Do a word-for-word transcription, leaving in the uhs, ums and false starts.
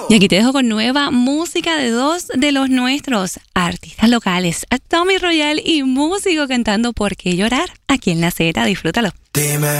Y aquí te dejo con nueva música de dos de los nuestros artistas locales, a Tommy Royal y Músico cantando ¿Por qué llorar? Aquí en La Z, disfrútalo. Dime